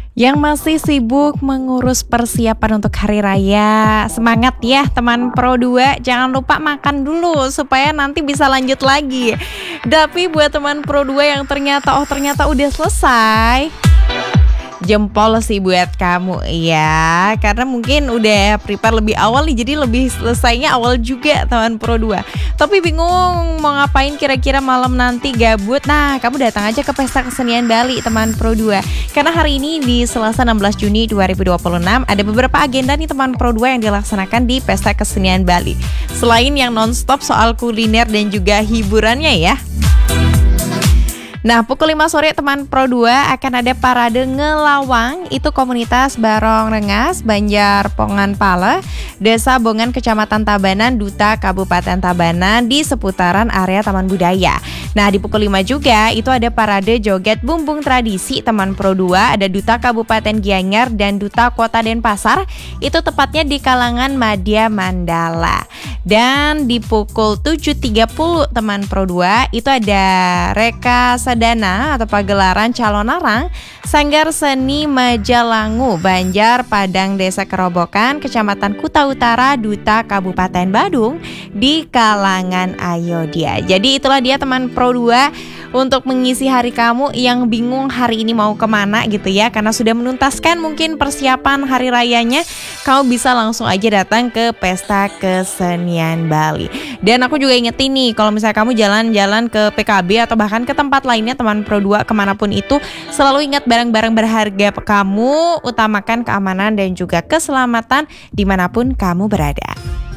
Yang masih sibuk mengurus persiapan untuk hari raya, semangat ya teman Pro 2, jangan lupa makan dulu supaya nanti bisa lanjut lagi. Tapi buat teman Pro 2 yang ternyata udah selesai, jempol sih buat kamu ya, karena mungkin udah prepare lebih awal nih, jadi lebih selesainya awal juga teman Pro 2. Tapi bingung mau ngapain kira-kira malam nanti, gabut? Nah, kamu datang aja ke Pesta Kesenian Bali teman Pro 2. Karena hari ini di Selasa 16 Juni 2026 ada beberapa agenda nih teman Pro 2 yang dilaksanakan di Pesta Kesenian Bali. Selain yang nonstop soal kuliner dan juga hiburannya ya. Nah, pukul 5 sore teman Pro 2 akan ada parade ngelawang. Itu komunitas Barong Rengas, Banjar Pongan Pale, Desa Bongan, Kecamatan Tabanan, Duta Kabupaten Tabanan di seputaran area Taman Budaya. Nah, di pukul 5 juga itu ada parade joget bumbung tradisi teman Pro 2. Ada Duta Kabupaten Gianyar dan Duta Kota Denpasar. Itu tepatnya di kalangan Madya Mandala. Dan di pukul 7.30 teman Pro 2 itu ada Reka Sadana atau pagelaran calon arang Sanggar Seni Majalangu, Banjar Padang, Desa Kerobokan, Kecamatan Kuta Utara, Duta Kabupaten Badung di kalangan Ayodhya. Jadi itulah dia teman Pro 2 untuk mengisi hari kamu yang bingung hari ini mau kemana gitu ya, karena sudah menuntaskan mungkin persiapan hari rayanya, kamu bisa langsung aja datang ke Pesta Kesenian Bali. Dan aku juga ingetin nih, kalau misalnya kamu jalan-jalan ke PKB atau bahkan ke tempat lainnya teman Pro 2 kemanapun itu, selalu ingat barang-barang berharga kamu, utamakan keamanan dan juga keselamatan dimanapun kamu berada.